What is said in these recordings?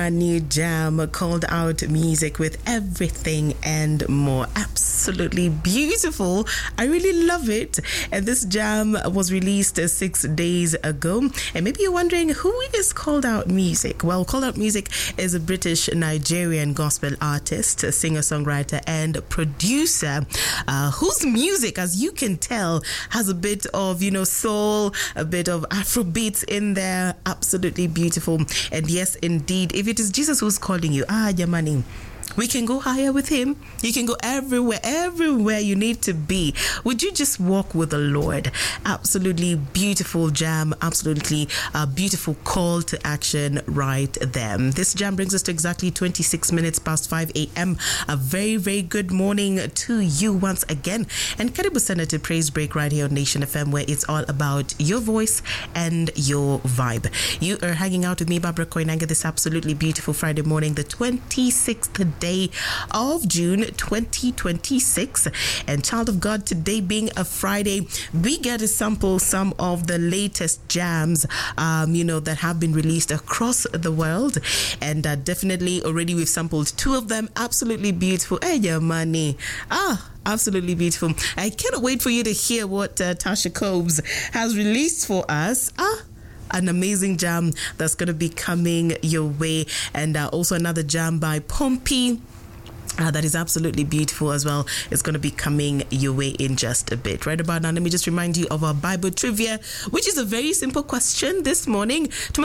A new jam called out music with everything and more. Absolutely beautiful. I really love it. And this jam was released 6 days ago. And maybe you're wondering, who is Called Out Music? Well, Called Out Music is a British Nigerian gospel artist, singer-songwriter and producer whose music, as you can tell, has a bit of, soul, a bit of Afrobeats in there. Absolutely beautiful. And yes, indeed, if it is Jesus who's calling you, Jamani, we can go higher with him. You can go everywhere you need to be. Would you just walk with the Lord? Absolutely beautiful jam. Absolutely beautiful call to action right there. This jam brings us to exactly 26 minutes past 5 a.m. A very, very good morning to you once again. And Karibu Sana to Praise Break right here on Nation FM, where it's all about your voice and your vibe. You are hanging out with me, Barbara Koinanga, this absolutely beautiful Friday morning, the 26th day of June 2026. And child of God, today being a Friday, we get to sample some of the latest jams that have been released across the world. And definitely already we've sampled two of them. Absolutely beautiful. Hey, Yamani. Absolutely beautiful. I cannot wait for you to hear what Tasha Cobbs has released for us. An amazing jam that's going to be coming your way. And also another jam by Pompey. That is absolutely beautiful as well. It's going to be coming your way in just a bit. Right about now, let me just remind you of our Bible trivia, which is a very simple question this morning.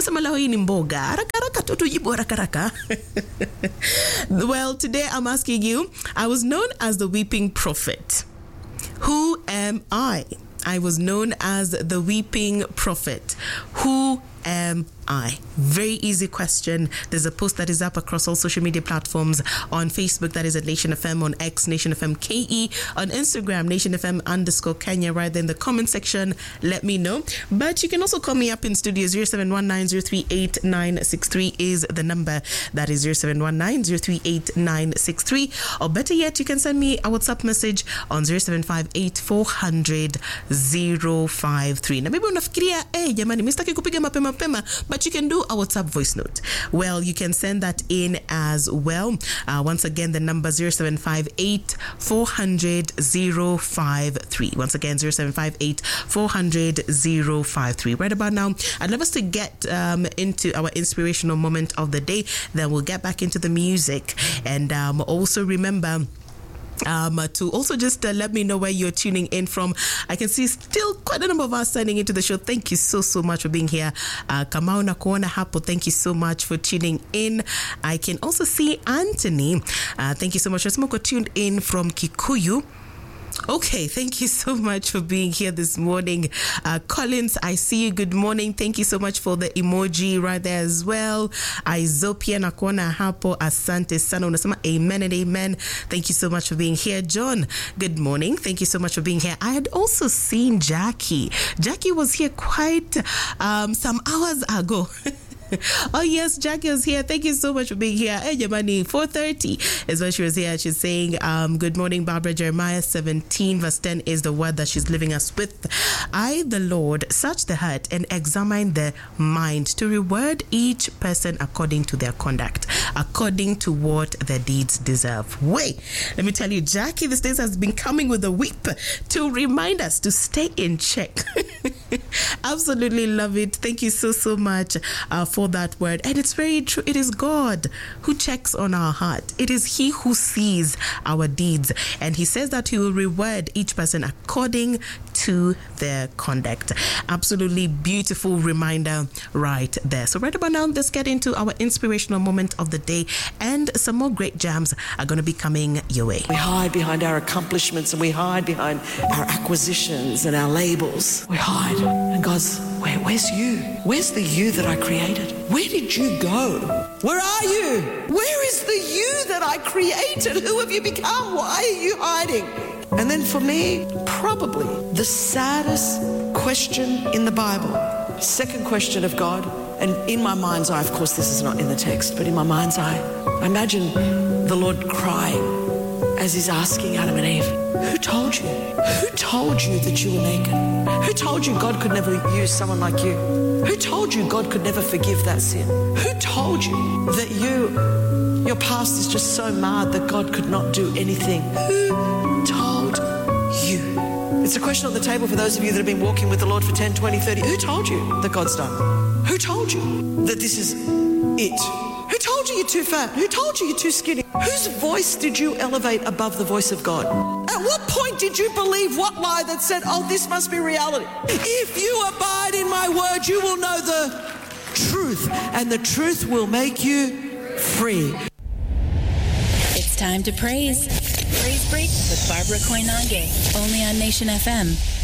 Well, today I'm asking you, I was known as the weeping prophet. Who am I? I was known as the weeping prophet. Who am I? Very easy question. There's a post that is up across all social media platforms. On Facebook, that is at Nation FM. On X, Nation FM KE. On Instagram, Nation FM _Kenya. Right there in the comment section, let me know. But you can also call me up in studio. 0719-038-963 is the number. That is 0719-038-963. Or better yet, you can send me a WhatsApp message on 0758-400-053. Na maybe unafikiria, jamani, mistaki kupiga mapema, but you can do a WhatsApp voice note. Well, you can send that in as well. Once again, the number 0758-400-053. Once again, 0758-400-053. Right about now, I'd love us to get into our inspirational moment of the day. Then we'll get back into the music. And also remember, to also just let me know where you're tuning in from. I can see still quite a number of us signing into the show. Thank you so much for being here. Kamau na kuona hapo, thank you so much for tuning in. I can also see Anthony. Thank you so much. Smoko tuned in from Kikuyu. Okay, thank you so much for being here this morning. Collins, I see you. Good morning. Thank you so much for the emoji right there as well. Izopia na kuona hapo. Asante sana. Unasema amen and amen. Thank you so much for being here. John, good morning. Thank you so much for being here. I had also seen Jackie. Jackie was here quite some hours ago. Oh yes, Jackie was here. Thank you so much for being here. Hey, Jamani, 4:30 is when she was here. She's saying, good morning, Barbara. Jeremiah 17 verse 10 is the word that she's leaving us with. I, the Lord, search the heart and examine the mind to reward each person according to their conduct, according to what their deeds deserve. Wait, let me tell you, Jackie these days has been coming with a whip to remind us to stay in check. Absolutely love it. Thank you so much for that word. And it's very true. It is God who checks on our heart. It is He who sees our deeds. And He says that He will reward each person according to their conduct. Absolutely beautiful reminder right there. So right about now, let's get into our inspirational moment of the day. And some more great jams are going to be coming your way. We hide behind our accomplishments and we hide behind our acquisitions and our labels. We hide. And God's, where's you? Where's the you that I created? Where did you go? Where are you? Where is the you that I created? Who have you become? Why are you hiding? And then for me, probably the saddest question in the Bible, second question of God, and in my mind's eye, of course this is not in the text, but in my mind's eye, I imagine the Lord crying as he's asking Adam and Eve, who told you? Who told you that you were naked? Who told you God could never use someone like you? Who told you God could never forgive that sin? Who told you that your past is just so marred that God could not do anything? Who told you? It's a question on the table for those of you that have been walking with the Lord for 10, 20, 30. Who told you that God's done? Who told you that this is it? Who told you you're too fat? Who told you you're too skinny? Whose voice did you elevate above the voice of God? At what point did you believe what lie that said, oh, this must be reality? If you abide in my word, you will know the truth, and the truth will make you free. It's time to praise. Praise Break with Barbara Koinange, only on Nation FM.